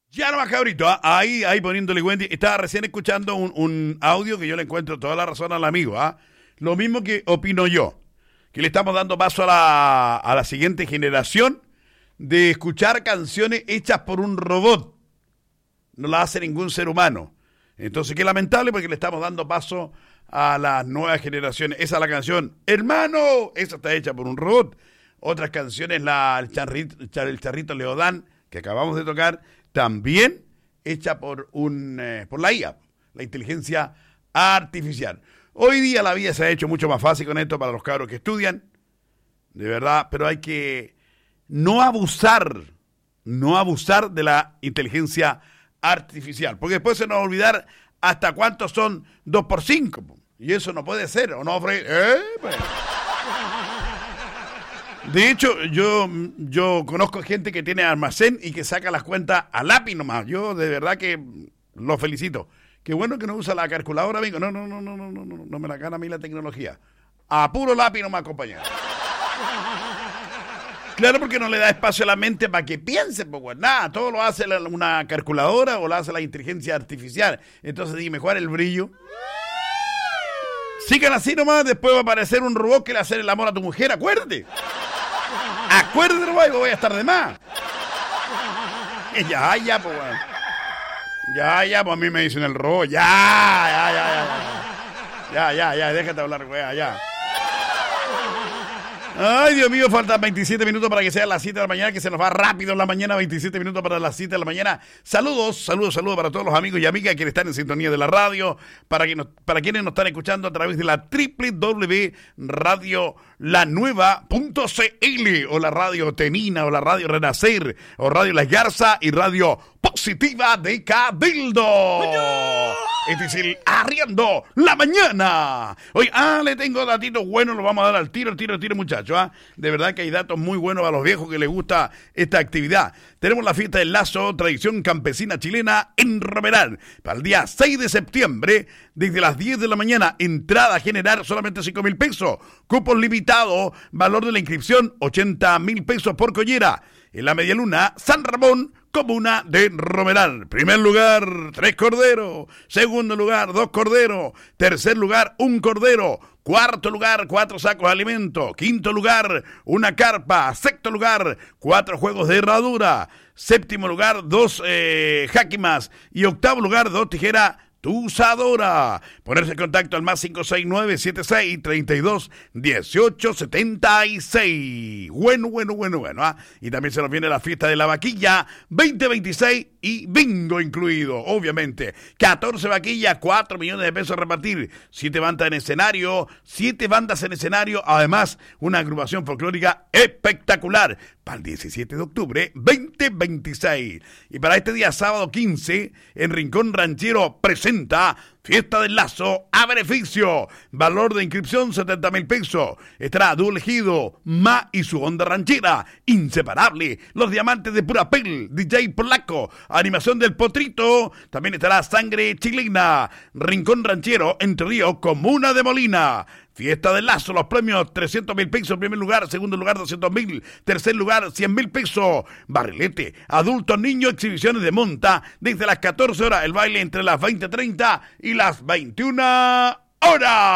Ya nomás, cabrito, ahí poniéndole Wendy. Estaba recién escuchando un audio que yo le encuentro toda la razón al amigo. Lo mismo que opino yo, que le estamos dando paso a la siguiente generación de escuchar canciones hechas por un robot. No las hace ningún ser humano. Entonces, qué lamentable, porque le estamos dando paso a las nuevas generaciones. Esa es la canción Hermano, esa está hecha por un robot. Otras canciones, el Charrito Leodán, que acabamos de tocar, también hecha por la IA, la inteligencia artificial. Hoy día la vida se ha hecho mucho más fácil con esto para los cabros que estudian, de verdad, pero hay que no abusar de la inteligencia artificial, porque después se nos va a olvidar hasta cuántos son 2 por 5, y eso no puede ser, ¿o no, Fred? De hecho, yo conozco gente que tiene almacén y que saca las cuentas a lápiz nomás. Yo de verdad que lo felicito. Qué bueno que no usa la calculadora, amigo. No me la gana a mí la tecnología. A puro lápiz nomás, compañero. Claro, porque no le da espacio a la mente para que piense, pues nada, todo lo hace una calculadora o lo hace la inteligencia artificial. Entonces dime, ¿cuál es el brillo? Sigan así nomás, después va a aparecer un robot que le hace el amor a tu mujer, acuérdate. Acuérdate nomás, voy a estar de más. Ya, pues bueno. Ya, pues a mí me dicen el robot, ya, déjate hablar, wea, ya. Ay, Dios mío, faltan 27 minutos para que sea las 7 de la mañana, que se nos va rápido en la mañana, 27 minutos para las 7 de la mañana. Saludos para todos los amigos y amigas que están en sintonía de la radio, para quienes nos están escuchando a través de la www.radiolanueva.cl o la Radio Tenina o la Radio Renacer o Radio Las Garzas y Radio Positiva de Cabildo. Este es el Arriendo la Mañana. Hoy, le tengo datitos buenos, los vamos a dar al tiro, muchachos. De verdad que hay datos muy buenos a los viejos que les gusta esta actividad. Tenemos la fiesta del lazo, tradición campesina chilena en Romeral. Para el día 6 de septiembre, desde las 10 de la mañana, entrada general solamente 5.000 pesos. Cupos limitados, valor de la inscripción 80.000 pesos por collera. En la Medialuna, San Ramón, comuna de Romeral. Primer lugar, 3 corderos. Segundo lugar, 2 corderos. Tercer lugar, 1 cordero. Cuarto lugar, 4 sacos de alimento. Quinto lugar, 1 carpa. Sexto lugar, 4 juegos de herradura. Séptimo lugar, 2 jáquimas. Y octavo lugar, 2 tijeras Tusadora. Ponerse en contacto al más 569-76-32-18-76. Bueno. Y también se nos viene la fiesta de la vaquilla 2026 y bingo incluido, obviamente. 14 vaquillas, 4 millones de pesos a repartir. 7 bandas en escenario. Además, una agrupación folclórica espectacular. Para el 17 de octubre 2026. Y para este día sábado 15, en Rincón Ranchero presenta Fiesta del Lazo a beneficio. Valor de inscripción 70.000 pesos. Estará Duel Ejido, Ma y su onda ranchera. Inseparable. Los Diamantes de Pura Pel. DJ Polaco. Animación del Potrito. También estará Sangre Chilena. Rincón Ranchero, Entre Ríos, Comuna de Molina. Fiesta del Lazo, los premios 300.000 pesos, primer lugar, segundo lugar 200.000, tercer lugar 100.000 pesos, barrilete, adultos, niños, exhibiciones de monta, desde las 14 horas, el baile entre las 20:30 y las 21 horas.